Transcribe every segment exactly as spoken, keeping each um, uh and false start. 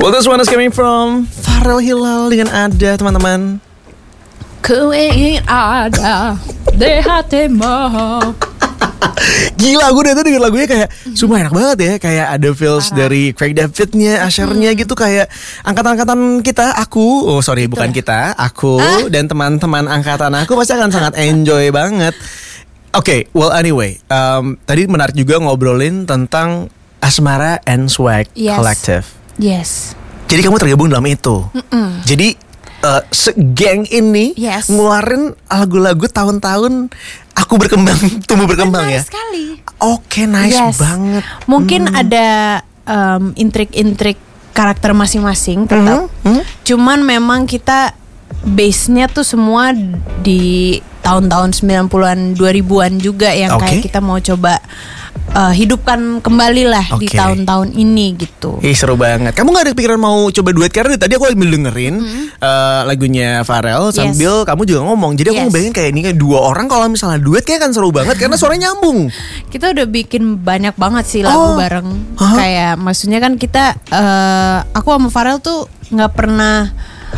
Well, this one is coming from Farel Hilal dengan Ada, teman-teman. Ku ingin ada di hatimu. Gila, gue udah denger lagunya kayak sumpah enak banget ya. Kayak ada feels Parah. Dari Craig Davidnya, Usher-nya hmm. gitu. Kayak angkatan-angkatan kita, aku Oh sorry, bukan ya? kita Aku ah? dan teman-teman angkatan aku pasti akan sangat enjoy banget. Oke, okay, well anyway um, tadi menarik juga ngobrolin tentang Asmara and Swag yes. Collective. Yes. Jadi kamu tergabung dalam itu. Mm-mm. Jadi uh, segeng ini yes. ngeluarin lagu-lagu tahun-tahun aku berkembang, tumbuh berkembang. Benar ya sekali. Oke, okay, nice yes. banget. Mungkin hmm. ada um, intrik-intrik karakter masing-masing tetap. Mm-hmm. Hmm? Cuman memang kita base-nya tuh semua di tahun-tahun sembilan puluhan, dua ribuan juga yang okay. kayak kita mau coba uh, hidupkan kembali lah okay. di tahun-tahun ini gitu. Ih, seru banget. Kamu gak ada pikiran mau coba duet? Karena tadi aku lagi dengerin mm-hmm. uh, lagunya Farel sambil yes. kamu juga ngomong. Jadi aku yes. ngebayangin kayak ini kayak dua orang kalau misalnya duet kayak kan seru banget karena suaranya nyambung. Kita udah bikin banyak banget sih lagu oh. bareng. Huh? Kayak maksudnya kan kita uh, aku sama Farel tuh gak pernah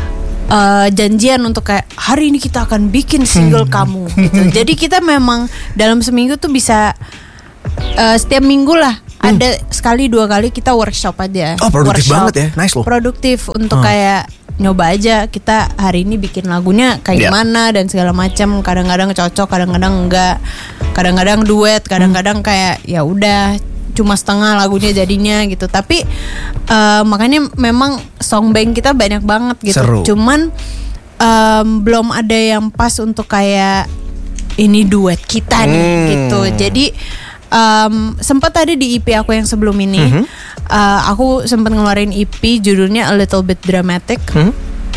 Uh, janjian untuk kayak hari ini kita akan bikin single hmm. kamu gitu. Jadi kita memang dalam seminggu tuh bisa uh, setiap minggu lah hmm. ada sekali dua kali kita workshop aja. Oh, produktif workshop. banget ya, nice loh. Produktif untuk hmm. kayak nyoba aja kita hari ini bikin lagunya kayak yeah. gimana dan segala macam. Kadang-kadang cocok, kadang-kadang enggak. Kadang-kadang duet, kadang-kadang kayak ya udah cuma setengah lagunya jadinya gitu. Tapi uh, makanya memang songbank kita banyak banget gitu. Seru. Cuman um, belum ada yang pas untuk kayak ini duet kita nih hmm. gitu. Jadi um, sempat tadi di E P aku yang sebelum ini mm-hmm. uh, aku sempat ngeluarin E P judulnya A Little Bit Dramatic. Hmm?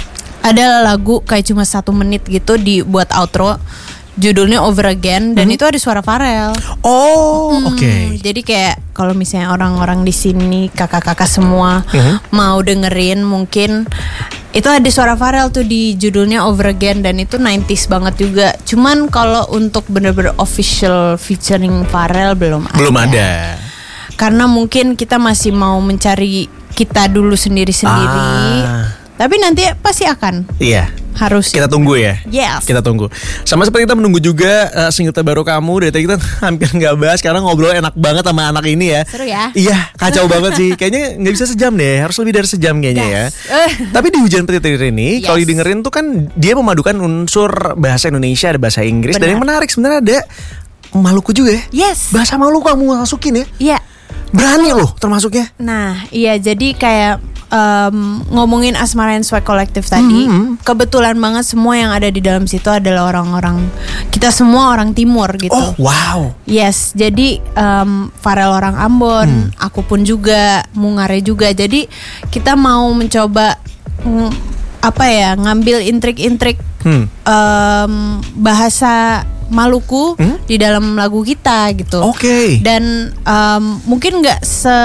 Ada lagu kayak cuma satu menit gitu dibuat outro. Judulnya Over Again dan hmm. itu ada suara Farel. Oh, hmm, oke. Okay. Jadi kayak kalau misalnya orang-orang di sini kakak-kakak semua hmm. mau dengerin mungkin itu ada suara Farel tuh di judulnya Over Again dan itu nineties banget juga. Cuman kalau untuk bener-bener official featuring Farel belum ada. Belum ada. Karena mungkin kita masih mau mencari kita dulu sendiri-sendiri. Ah. Tapi nanti pasti akan. Iya. Harus. Kita tunggu ya. Yes. Kita tunggu. Sama seperti kita menunggu juga uh, single terbaru kamu. Dari tadi kita hampir nggak bahas. Sekarang ngobrol enak banget sama anak ini ya. Seru ya. Iya, kacau banget sih. Kayaknya nggak bisa sejam deh. Harus lebih dari sejam kayaknya yes. ya. Tapi di Hujan Petir ini, yes. kalau didengerin tuh kan dia memadukan unsur bahasa Indonesia, ada bahasa Inggris. Benar. Dan yang menarik sebenarnya ada Maluku juga ya. Yes. Bahasa Maluku kamu masukin ya. Iya. Berani loh termasuknya. Nah, iya jadi kayak um, ngomongin Asmara and Swag Collective tadi, mm-hmm. kebetulan banget semua yang ada di dalam situ adalah orang-orang kita semua orang Timur gitu. Oh, wow. Yes, jadi um, Farel orang Ambon, hmm. aku pun juga, Mungare juga. Jadi kita mau mencoba ng- apa ya, ngambil intrik-intrik hmm. um, bahasa Maluku hmm? di dalam lagu kita gitu. Oke. Okay. Dan um, mungkin nggak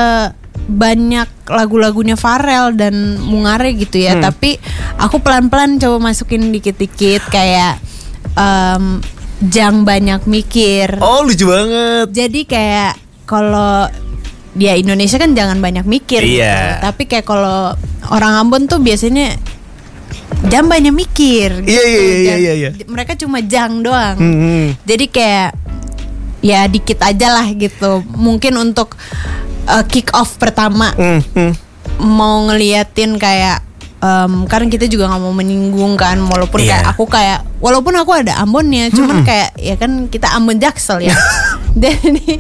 sebanyak lagu-lagunya Farel dan Mungare gitu ya, hmm. tapi aku pelan-pelan coba masukin dikit-dikit kayak um, jang banyak mikir. Oh, lucu banget. Jadi kayak kalau dia Indonesia kan jangan banyak mikir iya. gitu. Tapi kayak kalau orang Ambon tuh biasanya jam banyak mikir gitu. Iya iya iya iya. Mereka cuma jang doang. Hmm. Jadi kayak ya dikit aja lah gitu. Mungkin untuk uh, kick off pertama hmm. mau ngeliatin kayak um, kan kita juga nggak mau menyinggung kan, walaupun yeah. kayak aku kayak walaupun aku ada Ambonnya, cuman hmm. kayak ya kan kita Ambon Jaksel ya. Jadi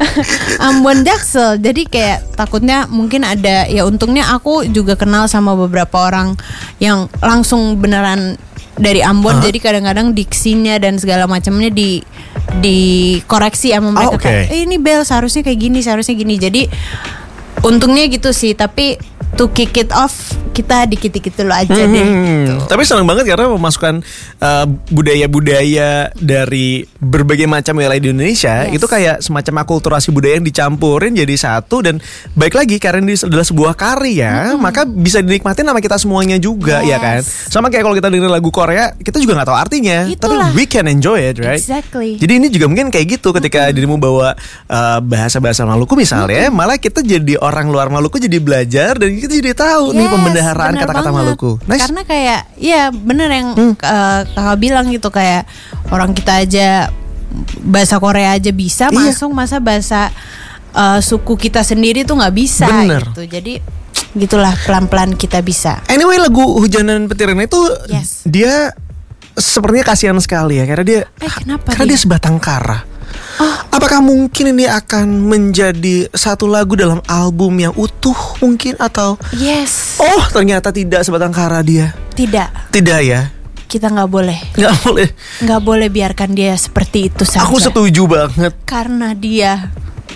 Ambon Jaksel, jadi kayak takutnya mungkin ada ya, untungnya aku juga kenal sama beberapa orang yang langsung beneran dari Ambon, uh-huh. jadi kadang-kadang diksinya dan segala macamnya di dikoreksi sama mereka. Oh, okay. Kayak, eh, ini Bel seharusnya kayak gini, seharusnya gini. Jadi untungnya gitu sih, tapi to kick it off kita dikit-dikit dulu aja hmm, deh gitu. Tapi senang banget karena memasukkan uh, budaya-budaya dari berbagai macam wilayah di Indonesia. Yes. Itu kayak semacam akulturasi budaya yang dicampurin jadi satu. Dan baik lagi karena ini adalah sebuah karya, hmm. maka bisa dinikmatin sama kita semuanya juga. Yes. Ya kan. Sama kayak kalau kita dengerin lagu Korea, kita juga gak tahu artinya. Itulah. Tapi we can enjoy it, right? Exactly. Jadi ini juga mungkin kayak gitu ketika hmm. dirimu bawa uh, bahasa-bahasa Maluku misalnya, hmm. malah kita jadi orang luar Maluku jadi belajar dan kita jadi tahu yes, nih pembendaharaan kata-kata Maluku. Nice. Karena kayak ya bener yang hmm. uh, kakak bilang gitu, kayak orang kita aja bahasa Korea aja bisa iya. masuk, masa bahasa uh, suku kita sendiri tuh nggak bisa. Bener. Gitu. Jadi gitulah, pelan-pelan kita bisa. Anyway, lagu Hujan dan Petir ini tuh yes. dia sepertinya kasihan sekali ya karena dia eh, kenapa karena dia? dia sebatang kara. Oh. Apakah mungkin ini akan menjadi satu lagu dalam album yang utuh mungkin atau? Yes. Oh, ternyata tidak sebatang kara dia. Tidak. Tidak ya. Kita nggak boleh. Nggak boleh. Nggak boleh biarkan dia seperti itu saja. Aku setuju banget. Karena dia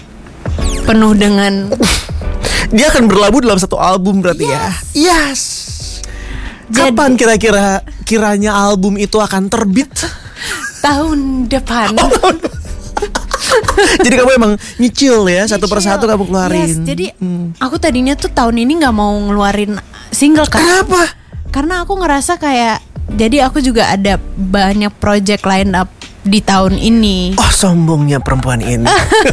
penuh dengan. Dia akan berlabuh dalam satu album berarti yes. ya. Yes. Kapan Jadi, kira-kira kiranya album itu akan terbit? Tahun depan. Oh, tahun depan. Jadi kamu emang nyicil ya, nyicil. Satu persatu kamu keluarin. Yes, jadi hmm. aku tadinya tuh tahun ini nggak mau ngeluarin single kan. Kenapa? Karena aku ngerasa kayak, jadi aku juga ada banyak project line up di tahun ini. Oh, sombongnya perempuan ini.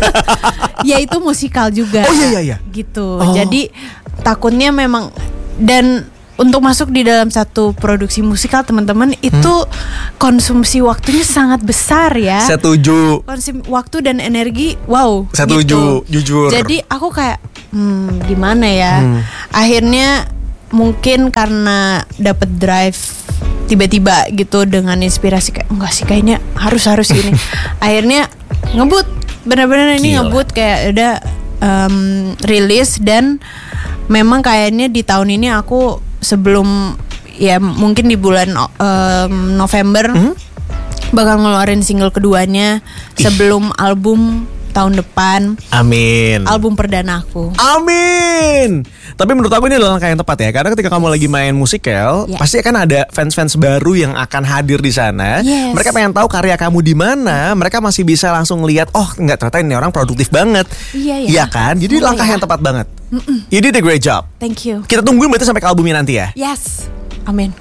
Ya itu musikal juga. Oh iya iya iya. Gitu. Oh. Jadi takutnya memang, dan untuk masuk di dalam satu produksi musikal teman-teman itu hmm. konsumsi waktunya sangat besar ya. Setuju. Konsumsi waktu dan energi, wow. Setuju, gitu. jujur. Jadi aku kayak, hmm, gimana ya? Hmm. Akhirnya mungkin karena dapet drive tiba-tiba gitu dengan inspirasi kayak enggak sih kayaknya harus harus gini. Akhirnya ngebut, benar-benar ini ngebut kayak udah um, rilis, dan memang kayaknya di tahun ini aku sebelum ya mungkin di bulan um, November hmm? bakal ngeluarin single keduanya sebelum Ih. album tahun depan. Amin. Album perdana aku. Amin. Tapi menurut aku ini adalah langkah yang tepat ya, karena ketika kamu lagi main musikal, yeah. pasti akan ada fans-fans baru yang akan hadir di sana. Yes. Mereka pengen tahu karya kamu di mana. Mereka masih bisa langsung lihat, oh nggak, ternyata ini orang produktif banget. Iya ya. Iya kan? Jadi oh, langkah ya. yang tepat banget. Mm-mm. You did a great job. Thank you. Kita tungguin berarti sampai ke albumnya nanti ya. Yes. Amin.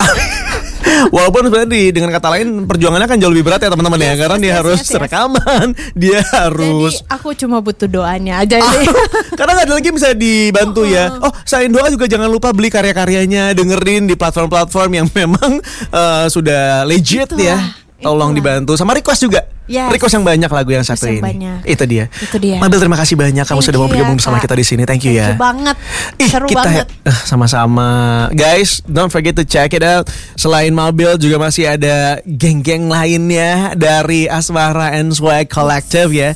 Walaupun sebenarnya dengan kata lain perjuangannya kan jauh lebih berat ya teman-teman yes, ya, karena yes, dia yes, harus yes, yes. rekaman, dia harus. Jadi aku cuma butuh doanya aja ini. Karena nggak ada lagi yang bisa dibantu ya. Oh, selain doa juga jangan lupa beli karya-karyanya, dengerin di platform-platform yang memang uh, sudah legit Itulah. ya. Tolong Itulah. dibantu sama request juga. Yes. Request yang banyak lagu yang satu yang ini. Banyak. Itu dia. Itu dia. Mabel, terima kasih banyak kamu Thank sudah mau bergabung ya, sama kita di sini. Thank you Thank ya. you banget. Ih, Seru kita banget. Uh, sama-sama. Guys, don't forget to check it out. Selain Mabel juga masih ada geng-geng lainnya dari Asmara and Swag Collective ya.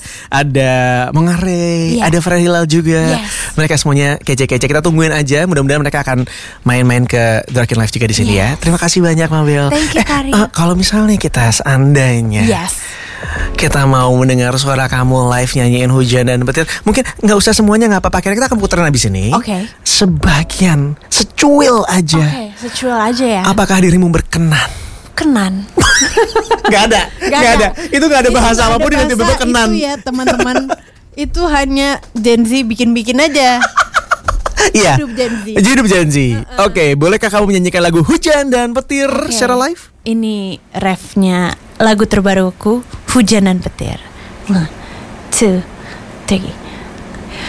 Ada Mengare, yeah. ada Fred Hilal juga. Yes. Mereka semuanya kece-kece. Kita tungguin aja. Mudah-mudahan mereka akan main-main ke Drakin Live juga di sini yeah. ya. Terima kasih banyak Mabel. Thank you, Kari. Eh, uh, kalau misalnya kita seandainya Yes. kita mau mendengar suara kamu live nyanyiin Hujan dan Petir, mungkin nggak usah semuanya, nggak apa-apa. Kira kita akan puterin abis ini. Oke. Okay. Sebagian, secuil aja. Oke, okay, secuil aja ya. Apakah dirimu berkenan? Kenan. Gak ada, gak, gak ada. ada. Itu gak ada bahasa itu apapun yang tiba-tiba kenan. Itu ya teman-teman. Itu hanya Gen Z bikin-bikin aja. Iya. Hidup Gen Z. Hidup Gen Z. Uh-uh. Oke, okay, bolehkah kamu menyanyikan lagu Hujan dan Petir okay. secara live? Ini refnya lagu terbaruku, Hujan dan Petir. One, two, three.